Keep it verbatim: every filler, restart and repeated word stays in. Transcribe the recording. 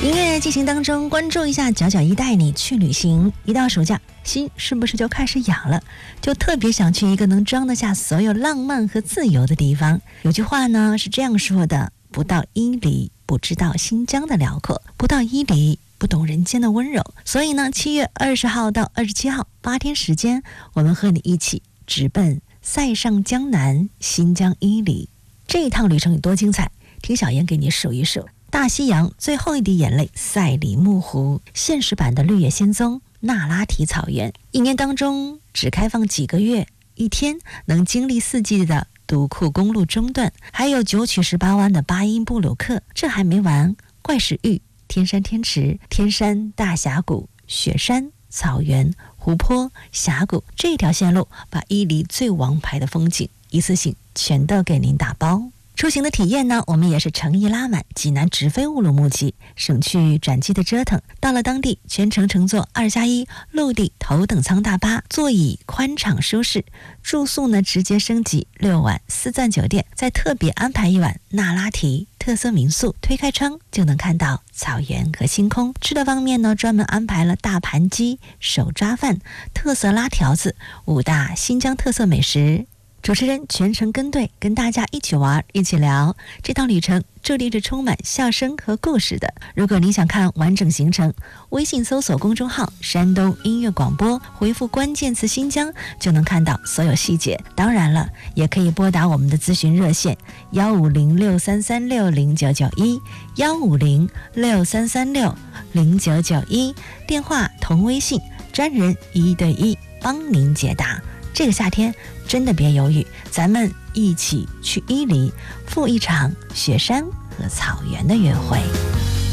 音乐进行当中，关注一下角角一带你去旅行。一到暑假，心是不是就开始痒了？就特别想去一个能装得下所有浪漫和自由的地方。有句话呢是这样说的：不到伊犁，不知道新疆的辽阔；不到伊犁，不懂人间的温柔。所以呢，七月二十号到二十七号八天时间，我们和你一起直奔塞上江南新疆伊犁。这一趟旅程有多精彩？听小妍给你数一数。大西洋最后一滴眼泪赛里木湖，现实版的绿野仙踪那拉提草原，一年当中只开放几个月，一天能经历四季的独库公路中段，还有九曲十八弯的巴音布鲁克。这还没完，怪石峪、天山天池、天山大峡谷、雪山、草原、湖泊、峡谷，这条线路把伊犁最王牌的风景一次性全都给您打包。出行的体验呢，我们也是诚意拉满，济南直飞乌鲁木齐，省去转机的折腾。到了当地，全程乘坐二加一陆地头等舱大巴，座椅宽敞舒适，住宿呢直接升级六晚四钻酒店，再特别安排一晚那拉提特色民宿，推开窗就能看到草原和星空。吃的方面呢，专门安排了大盘鸡、手抓饭、特色拉条子五大新疆特色美食。主持人全程跟队，跟大家一起玩一起聊。这趟旅程注定是充满笑声和故事的。如果你想看完整行程，微信搜索公众号山东音乐广播，回复关键词新疆就能看到所有细节。当然了，也可以拨打我们的咨询热线幺五零六三三六零九九一幺五零六三三六零九九一，电话同微信，专人一对一帮您解答。这个夏天真的别犹豫，咱们一起去伊犁，赴一场雪山和草原的约会。